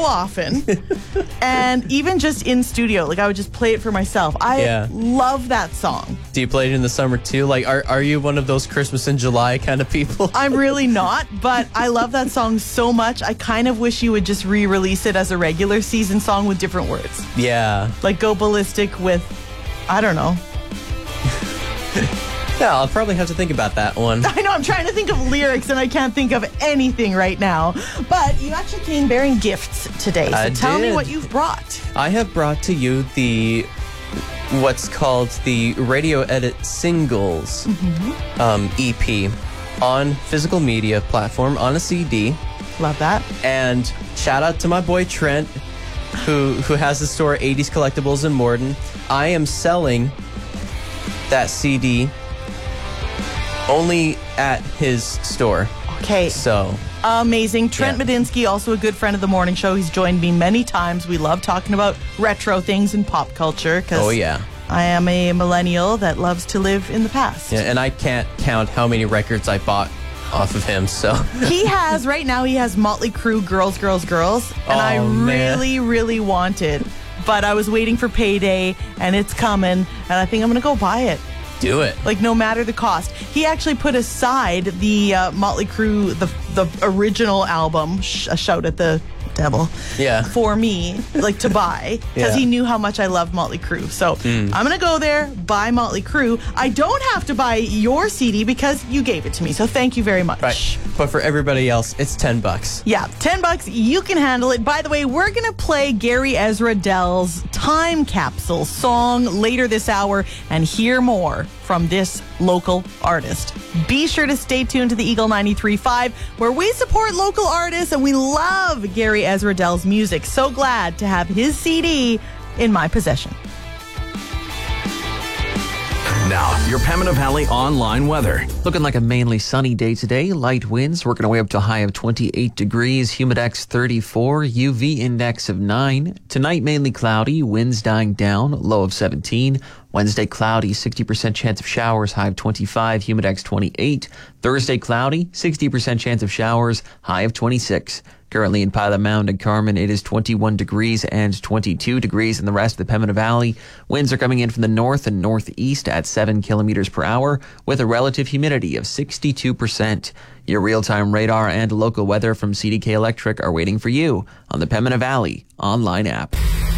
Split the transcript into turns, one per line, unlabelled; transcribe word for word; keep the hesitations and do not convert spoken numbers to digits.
so often. And even just in studio, like I would just play it for myself. I
Yeah.
love that song.
Do you play it in the summer too? Like, are are you one of those Christmas in July kind of people?
I'm really not, but I love that song so much. I kind of wish you would just re-release it as a regular season song with different words.
Yeah.
Like go ballistic with, I don't know.
Yeah, I'll probably have to think about that one.
I know, I'm trying to think of lyrics and I can't think of anything right now. But you actually came bearing gifts today. So
I
tell me
did.
what you've brought.
I have brought to you the what's called the Radio Edit Singles
Mm-hmm.
um, E P on physical media platform on a C D.
Love that.
And shout out to my boy Trent, who who has the store eighties Collectibles in Morden. I am selling that C D only at his store.
Okay.
So
Amazing. Trent
Yeah.
Medinsky, also a good friend of the morning show. He's joined me many times. We love talking about retro things in pop culture. 'Cause
oh yeah.
I am a millennial that loves to live in the past.
Yeah, and I can't count how many records I bought off of him, so
He has, right now, he has Motley Crue, Girls, Girls, Girls. And
Oh,
I
man.
really, really want it. But I was waiting for payday, and it's coming, and I think I'm going to go buy it.
do it.
Like, no matter the cost. He actually put aside the uh, Motley Crue, the the original album, sh- a shout at the devil,
Yeah.
for me, like to buy, because
Yeah.
he knew how much I love Motley Crue. So I'm going to go there, buy Motley Crue. I don't have to buy your C D because you gave it to me. So thank you very much.
Right. But for everybody else, it's ten bucks.
Yeah, ten bucks, you can handle it. By the way, we're going to play Gary Ezra Dell's Time Capsule song later this hour and hear more from this local artist. Be sure to stay tuned to the Eagle ninety-three point five, where we support local artists and we love Gary Ezra Dell's music. So glad to have his C D in my possession.
Now, your Pembina Valley online weather.
Looking like a mainly sunny day today. Light winds working our way up to a high of twenty-eight degrees. Humidex thirty-four. U V index of nine. Tonight mainly cloudy. Winds dying down. Low of seventeen. Wednesday cloudy. sixty percent chance of showers. High of twenty-five. Humidex twenty-eight. Thursday cloudy. sixty percent chance of showers. High of twenty-six. Currently in Pilot Mound and Carmen, it is twenty-one degrees and twenty-two degrees in the rest of the Pembina Valley. Winds are coming in from the north and northeast at seven kilometers per hour with a relative humidity of sixty-two percent. Your real-time radar and local weather from C D K Electric are waiting for you on the Pembina Valley online app.